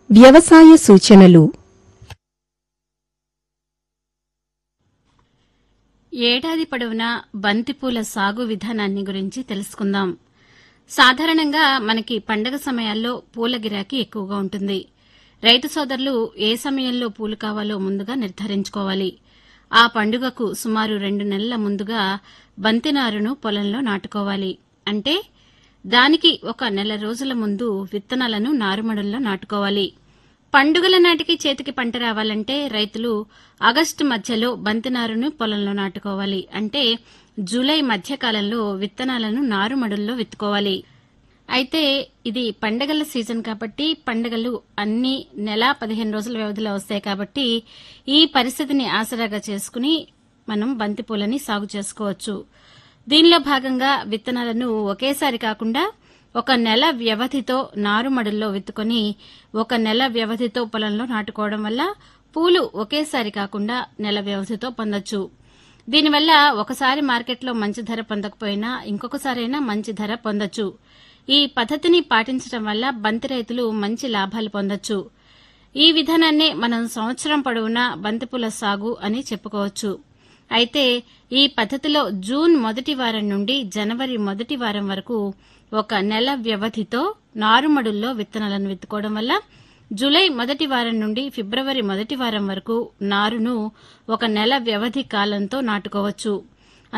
వ్యవసాయ సూచనలు. ఏడాది పొడవునా బంతిపూల సాగు విధానాన్ని గురించి తెలుసుకుందాం. సాధారణంగా మనకి పండగ సమయాల్లో పూల గిరాకీ ఎక్కువగా ఉంటుంది. రైతు సోదరులు ఏ సమయంలో పూలు కావాలో ముందుగా నిర్ధారించుకోవాలి. ఆ పండుగకు సుమారు 2 నెలల ముందుగా బంతి నారును పొలంలో నాటుకోవాలి. అంటే దానికి 1 నెల రోజుల ముందు విత్తనాలను నారుమడుల్లో నాటుకోవాలి. పండుగల నాటికి చేతికి పంట రావాలంటే రైతులు ఆగస్టు మధ్యలో బంతి నారును పొలంలో నాటుకోవాలి. అంటే జూలై మధ్యకాలంలో విత్తనాలను నారుమడుల్లో విత్తుకోవాలి. అయితే ఇది పండగల సీజన్ కాబట్టి పండగలు అన్ని నెల 15 రోజుల వ్యవధిలో వస్తాయి కాబట్టి ఈ పరిస్థితిని ఆసరాగా చేసుకుని మనం బంతిపూలని సాగు చేసుకోవచ్చు. దీనిలో భాగంగా విత్తనాలను ఒకేసారి కాకుండా 1 నెల వ్యవధితో నారుమడుల్లో విత్తుకొని 1 నెల వ్యవధితో పొలంలో నాటుకోవడం వల్ల పూలు ఒకేసారి కాకుండా నెల వ్యవధితో పొందొచ్చు. దీనివల్ల ఒకసారి మార్కెట్లో మంచి ధర పొందకపోయినా ఇంకొకసారైనా మంచి ధర పొందొచ్చు. ఈ పద్ధతిని పాటించడం వల్ల బంతి రైతులు మంచి లాభాలు పొందొచ్చు. ఈ విధానాన్నే మనం సంవత్సరం పొడవునా బంతిపూల సాగు అని చెప్పుకోవచ్చు. అయితే ఈ పద్ధతిలో జూన్ మొదటి వారం నుండి జనవరి మొదటి వారం వరకు 1 నెల వ్యవధితో నారుమడుల్లో విత్తనాలను విత్తుకోవడం వల్ల జూలై మొదటి వారం నుండి ఫిబ్రవరి మొదటి వారం వరకు నారును 1 నెల వ్యవధి కాలంతో నాటుకోవచ్చు.